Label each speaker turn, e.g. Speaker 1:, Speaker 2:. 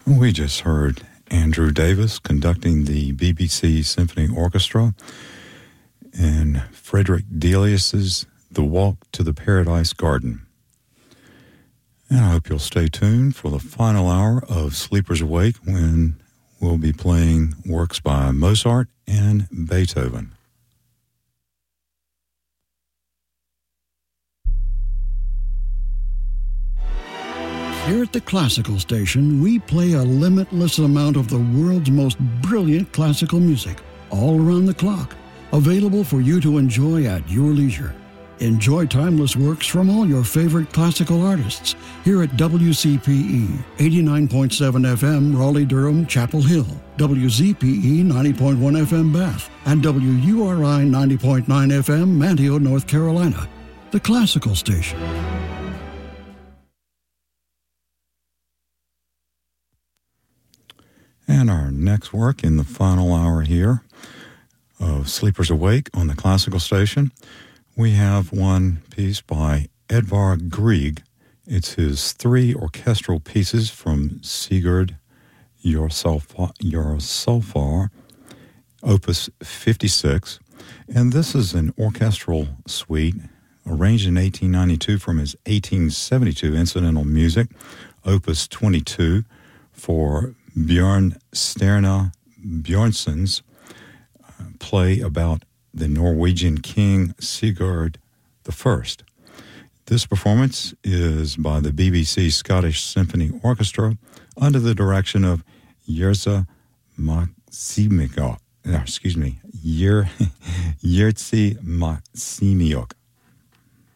Speaker 1: We just heard Andrew Davis conducting the BBC Symphony Orchestra and Frederick Delius's The Walk to the Paradise Garden. And I hope you'll stay tuned for the final hour of Sleepers Awake when we'll be playing works by Mozart and Beethoven.
Speaker 2: Here at the Classical Station, we play a limitless amount of the world's most brilliant classical music, all around the clock, available for you to enjoy at your leisure. Enjoy timeless works from all your favorite classical artists here at WCPE 89.7 FM Raleigh-Durham Chapel Hill, WZPE 90.1 FM Bath, and WURI 90.9 FM Manteo, North Carolina. The Classical Station.
Speaker 1: And our next work in the final hour here of Sleepers Awake on the Classical Station, we have one piece by Edvard Grieg. It's his 3 orchestral pieces from Sigurd Jorsalfar, Opus 56. And this is an orchestral suite arranged in 1892 from his 1872 incidental music, Opus 22, for Björn Sterne Björnson's play about the Norwegian king Sigurd I. This performance is by the BBC Scottish Symphony Orchestra under the direction of Jerzy Maksimiuk. Jerzy Maksimiuk.